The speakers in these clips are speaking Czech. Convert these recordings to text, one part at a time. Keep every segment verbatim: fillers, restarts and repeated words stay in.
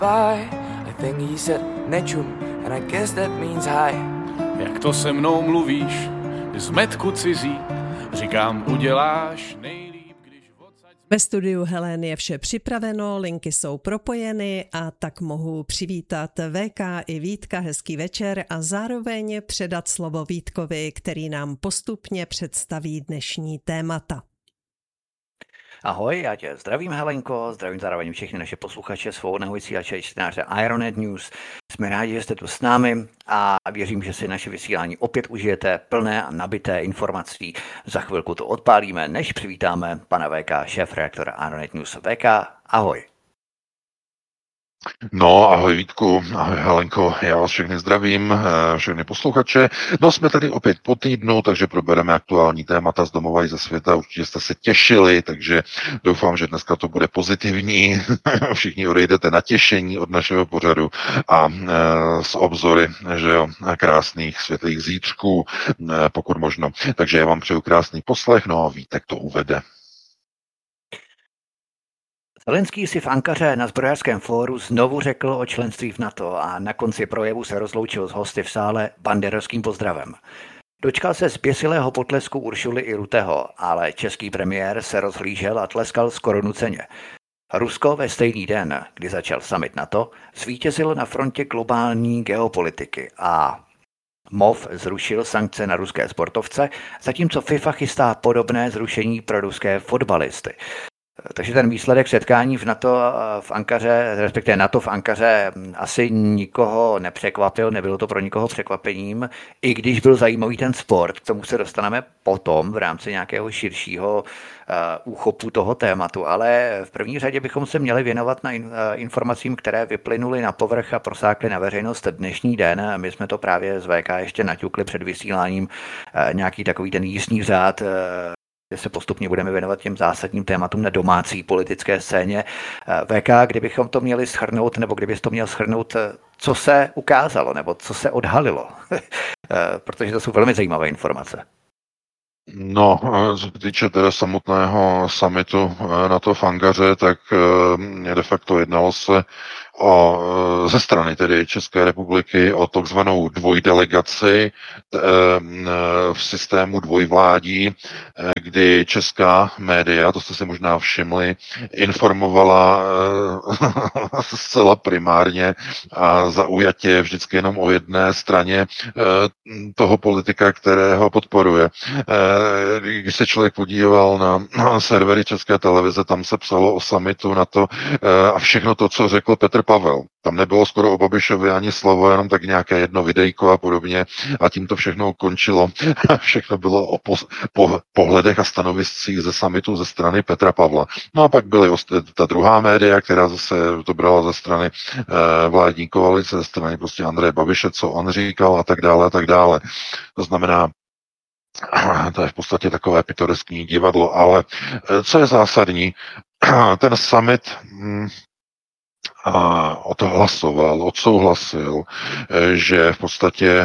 Bye, I think he said nečum, and I guess that means hi. Jak to se mnou mluvíš, zmetku cizí, říkám, uděláš nejlíp, když odsaď... Ve studiu Helén je vše připraveno, linky jsou propojeny a tak mohu přivítat V K i Vítka, hezký večer a zároveň předat slovo Vítkovi, který nám postupně představí dnešní témata. Ahoj, já tě zdravím, Helenko, zdravím zároveň všechny naše posluchače, svobodného vysílače, čtenáře Ironet News. Jsme rádi, že jste tu s námi a věřím, že si naše vysílání opět užijete plné a nabité informací. Za chvilku to odpálíme, než přivítáme pana V K, šéf-redaktora Ironet News. V K, ahoj. No, ahoj Vítku, ahoj Helenko, já vás všechny zdravím, všechny posluchače. No, jsme tady opět po týdnu, takže probereme aktuální témata z domova i ze světa, určitě jste se těšili, takže doufám, že dneska to bude pozitivní, všichni odejdete natěšení od našeho pořadu a e, s obzory, že jo, krásných světlých zítřků, e, pokud možno. Takže já vám přeju krásný poslech, no a Vítek to uvede. Zelenský si v Ankaře na zbrojařském fóru znovu řekl o členství v NATO a na konci projevu se rozloučil s hosty v sále banderovským pozdravem. Dočkal se zběsilého potlesku Uršuly i Rutého, ale český premiér se rozhlížel a tleskal skoro nuceně. Rusko ve stejný den, kdy začal summit NATO, zvítězilo na frontě globální geopolitiky a M O V zrušil sankce na ruské sportovce, zatímco FIFA chystá podobné zrušení pro ruské fotbalisty. Takže ten výsledek setkání v NATO v Ankaře, respektive NATO v Ankaře, asi nikoho nepřekvapil, nebylo to pro nikoho překvapením, i když byl zajímavý ten sport, k tomu se dostaneme potom v rámci nějakého širšího uh, úchopu toho tématu, ale v první řadě bychom se měli věnovat na in, uh, informacím, které vyplynuly na povrch a prosákly na veřejnost dnešní den. My jsme to právě z V K ještě naťukli před vysíláním, uh, nějaký takový ten jízdní řád, uh, kde se postupně budeme věnovat těm zásadním tématům na domácí politické scéně. V K, kdybychom to měli shrnout, nebo kdybys to měl shrnout, co se ukázalo, nebo co se odhalilo, protože to jsou velmi zajímavé informace. No, co se týče teda samotného summitu NATO v Ankaře, tak de facto jednalo se o, ze strany tedy České republiky o takzvanou dvojdelegaci v systému dvojvládí, kdy česká média, to jste si možná všimli, informovala zcela primárně a zaujatě vždycky jenom o jedné straně toho politika, kterého podporuje. Když se člověk podíval na servery České televize, tam se psalo o summitu NATO a všechno to, co řekl Petr Pavel. Tam nebylo skoro o Babišovi ani slovo, jenom tak nějaké jedno videjko a podobně a tím to všechno končilo. Všechno bylo o po, po, pohledech a stanoviscích ze summitu ze strany Petra Pavla. No a pak byly ta druhá média, která zase to brala ze strany eh, vládní koalice, ze strany prostě Andreje Babiše, co on říkal a tak dále a tak dále. To znamená, to je v podstatě takové pitoreskní divadlo, ale co je zásadní, ten summit hm, a odhlasoval, odsouhlasil, že v podstatě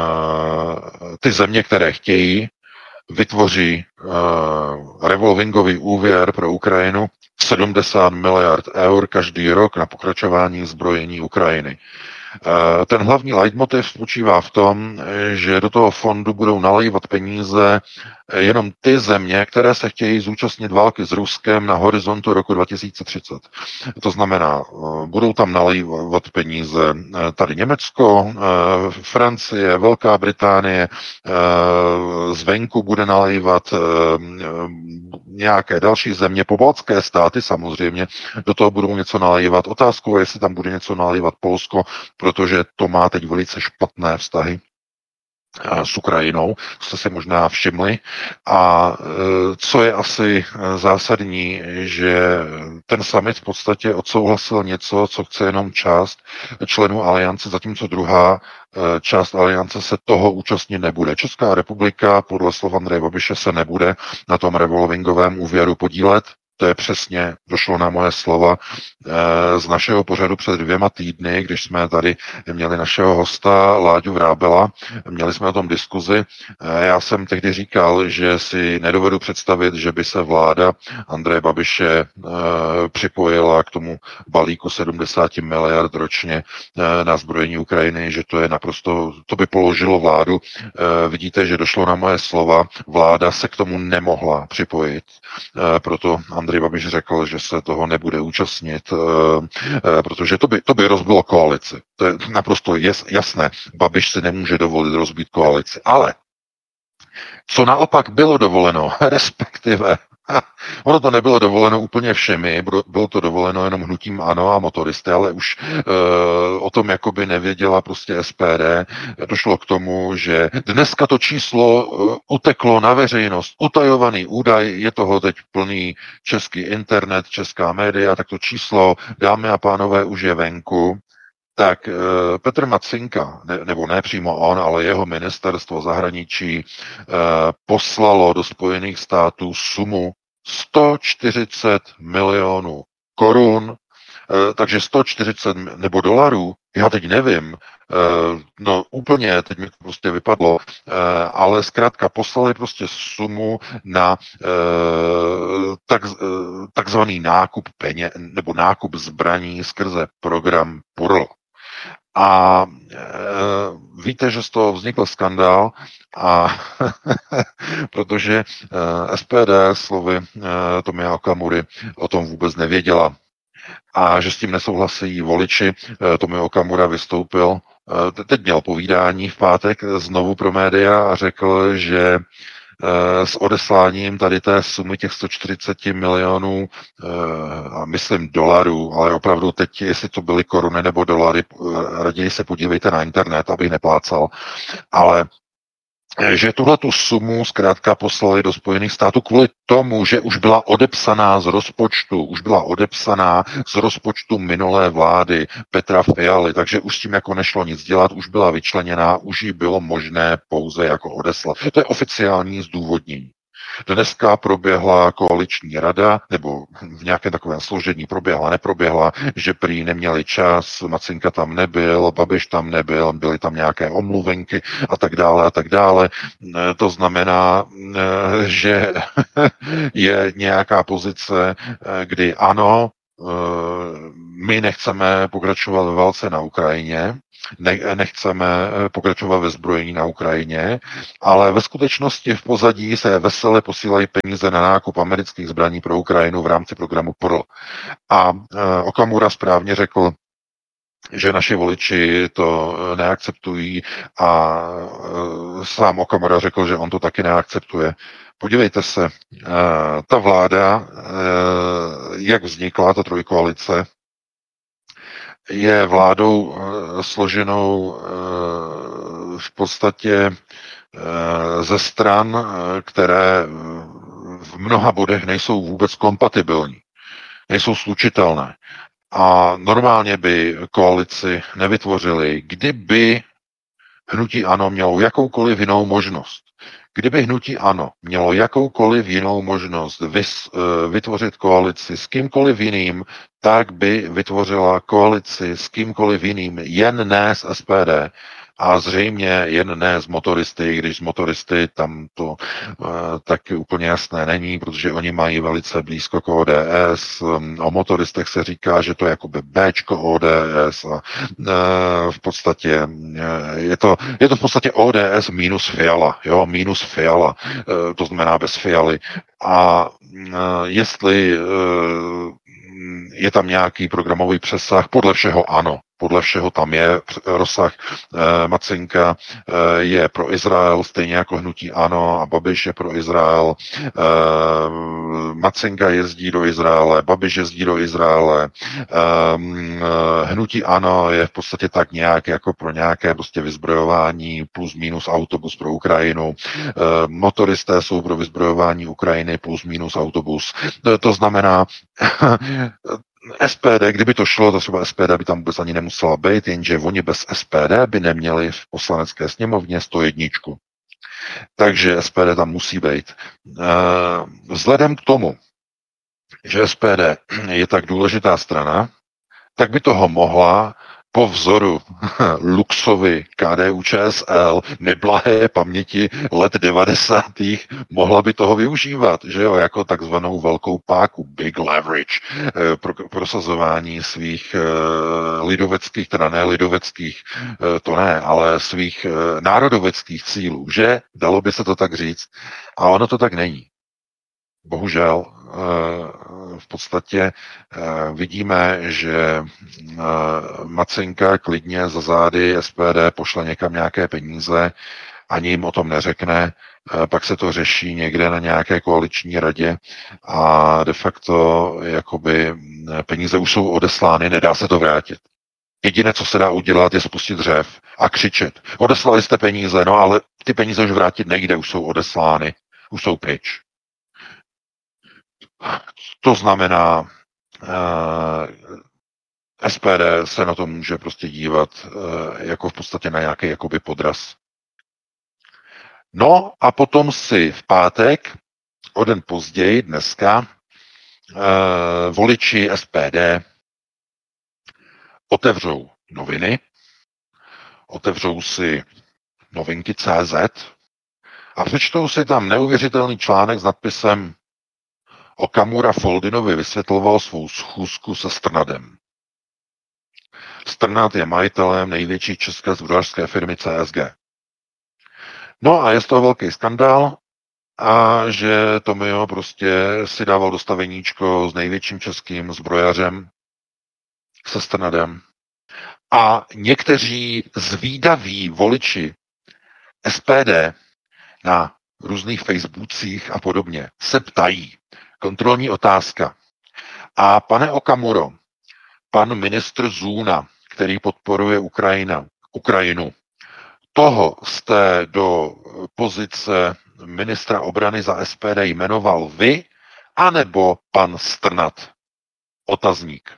ty země, které chtějí, vytvoří revolvingový úvěr pro Ukrajinu sedmdesát miliard eur každý rok na pokračování zbrojení Ukrajiny. Ten hlavní leitmotiv spočívá v tom, že do toho fondu budou nalévat peníze jenom ty země, které se chtějí zúčastnit války s Ruskem na horizontu roku dva tisíce třicet. To znamená, budou tam nalévat peníze tady Německo, Francie, Velká Británie, zvenku bude nalévat nějaké další země, pobaltské státy samozřejmě, do toho budou něco nalévat. Otázkou je, jestli tam bude něco nalévat Polsko, protože to má teď velice špatné vztahy s Ukrajinou, jste si možná všimli. A co je asi zásadní, že ten summit v podstatě odsouhlasil něco, co chce jenom část členů aliance, zatímco druhá část aliance se toho účastnit nebude. Česká republika podle slov Andreje Babiše se nebude na tom revolvingovém úvěru podílet, To je přesně, došlo na moje slova z našeho pořadu před dvěma týdny, když jsme tady měli našeho hosta Láďu Vrábela, měli jsme o tom diskuzi. Já jsem tehdy říkal, že si nedovedu představit, že by se vláda Andreje Babiše připojila k tomu balíku sedmdesát miliard ročně na zbrojení Ukrajiny, že to je naprosto, to by položilo vládu. Vidíte, že došlo na moje slova, vláda se k tomu nemohla připojit, proto Andrej Babiš řekl, že se toho nebude účastnit, protože to by, to by rozbilo koalici. To je naprosto jasné. Babiš si nemůže dovolit rozbít koalici. Ale co naopak bylo dovoleno, respektive ono to nebylo dovoleno úplně všemi, bylo to dovoleno jenom hnutím ANO a motoristy, ale už e, o tom jakoby nevěděla prostě S P D. Došlo k tomu, že dneska to číslo e, uteklo na veřejnost. Utajovaný údaj, je toho teď plný český internet, česká média, tak to číslo, dámy a pánové, už je venku. Tak Petr Macinka, ne, nebo ne přímo on, ale jeho ministerstvo zahraničí eh, poslalo do Spojených států sumu sto čtyřicet milionů korun, eh, takže sto čtyřicet nebo dolarů, já teď nevím, eh, no úplně, teď mi to prostě vypadlo, eh, ale zkrátka poslali prostě sumu na eh, tak, eh, takzvaný nákup peněz, nebo nákup zbraní skrze program P U R L. A e, víte, že z toho vznikl skandál, a protože e, S P D slovy e, Tomia Okamury o tom vůbec nevěděla a že s tím nesouhlasí voliči. E, Tomio Okamura vystoupil, e, teď měl povídání v pátek znovu pro média a řekl, že s odesláním tady té sumy těch sto čtyřicet milionů, a myslím dolarů, ale opravdu teď, jestli to byly koruny nebo dolary, raději se podívejte na internet, abych neplácal, ale že tuhle tu sumu zkrátka poslali do Spojených států kvůli tomu, že už byla odepsaná z rozpočtu, už byla odepsaná z rozpočtu minulé vlády Petra Fialy, takže už s tím jako nešlo nic dělat, už byla vyčleněná, už ji bylo možné pouze jako odeslat. To je oficiální zdůvodnění. Dneska proběhla koaliční rada, nebo v nějakém takovém složení proběhla, neproběhla, že prý neměli čas, Macinka tam nebyl, Babiš tam nebyl, byly tam nějaké omluvenky a tak dále a tak dále. To znamená, že je nějaká pozice, kdy ano, my nechceme pokračovat ve válce na Ukrajině, ne, nechceme pokračovat ve zbrojení na Ukrajině, ale ve skutečnosti v pozadí se vesele posílají peníze na nákup amerických zbraní pro Ukrajinu v rámci programu P U R L. A Okamura správně řekl, že naši voliči to neakceptují, a sám Okamura řekl, že on to taky neakceptuje. Podívejte se, ta vláda, jak vznikla ta trojkoalice, je vládou složenou v podstatě ze stran, které v mnoha bodech nejsou vůbec kompatibilní, nejsou slučitelné. A normálně by koalici nevytvořili, kdyby hnutí ANO mělo jakoukoliv jinou možnost. Kdyby hnutí ANO mělo jakoukoliv jinou možnost vys, vytvořit koalici s kýmkoliv jiným, tak by vytvořila koalici s kýmkoliv jiným, jen ne s S P D. A zřejmě jen ne z motoristy, když z motoristy tam to uh, taky úplně jasné není, protože oni mají velice blízko k O D S. Um, o motoristech se říká, že to je jakoby Bčko O D S a uh, v podstatě uh, je, to, je to v podstatě O D S minus Fiala, jo, minus Fiala, uh, to znamená bez Fialy. A uh, jestli uh, je tam nějaký programový přesah, podle všeho ano. Podle všeho tam je rozsah. E, Macinka e, je pro Izrael, stejně jako hnutí ANO, a Babiš je pro Izrael. E, Macinka jezdí do Izraele, Babiš jezdí do Izraele. E, hnutí ANO je v podstatě tak nějak jako pro nějaké prostě vyzbrojování plus minus autobus pro Ukrajinu. E, motoristé jsou pro vyzbrojování Ukrajiny plus minus autobus. E, to znamená, S P D, kdyby to šlo, to třeba S P D by tam vůbec ani nemusela být, jenže oni bez S P D by neměli v poslanecké sněmovně sto jedna. Takže S P D tam musí být. Vzhledem k tomu, že S P D je tak důležitá strana, tak by toho mohla po vzoru Luxovy K D U Č S L neblahé paměti let devadesátých mohla by toho využívat, že jo, jako takzvanou velkou páku, big leverage, pro prosazování svých lidoveckých, teda ne lidoveckých, to ne, ale svých národoveckých cílů, že? Dalo by se to tak říct. A ono to tak není. Bohužel v podstatě vidíme, že Macinka klidně za zády S P D pošle někam nějaké peníze, ani jim o tom neřekne, pak se to řeší někde na nějaké koaliční radě a de facto jakoby peníze už jsou odeslány, nedá se to vrátit. Jediné, co se dá udělat, je spustit dřev a křičet. Odeslali jste peníze, no ale ty peníze už vrátit nejde, už jsou odeslány, už jsou pryč. To znamená, eh, S P D se na to může prostě dívat eh, jako v podstatě na nějaký jakoby podraz. No a potom si v pátek, o den později, dneska, eh, voliči S P D otevřou noviny, otevřou si novinky tečka cé zet a přečtou si tam neuvěřitelný článek s nadpisem Okamura Foldinovi vysvětloval svou schůzku se Strnadem. Strnad je majitelem největší české zbrojařské firmy C S G. No a je z toho velký skandál a že Tomio prostě si dával dostaveníčko s největším českým zbrojařem se Strnadem. A někteří zvídaví voliči S P D na různých Facebookcích a podobně se ptají, kontrolní otázka. A pane Okamuro, pan ministr Zůna, který podporuje Ukrajina, Ukrajinu, toho jste do pozice ministra obrany za S P D jmenoval vy, anebo pan Strnad? Otazník.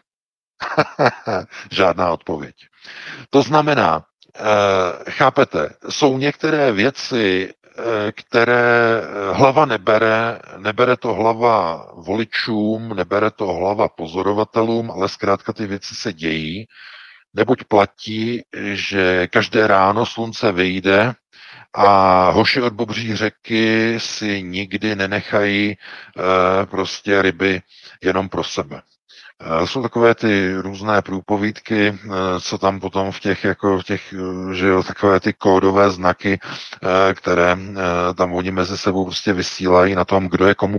Žádná odpověď. To znamená, eh, chápete, jsou některé věci, které hlava nebere, nebere to hlava voličům, nebere to hlava pozorovatelům, ale zkrátka ty věci se dějí, neboť platí, že každé ráno slunce vyjde a hoši od Bobří řeky si nikdy nenechají eh, prostě ryby jenom pro sebe. Jsou takové ty různé průpovídky, co tam potom v těch, jako v těch, že jo, takové ty kódové znaky, které tam oni mezi sebou prostě vysílají na tom, kdo je komu